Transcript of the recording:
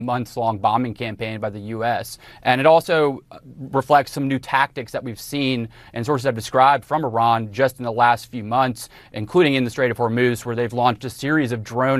months-long bombing campaign by the U.S. And it also reflects some new tactics that we've seen and sources have described from Iran just in the last few months, including in the Strait of Hormuz, where they've launched a series of drone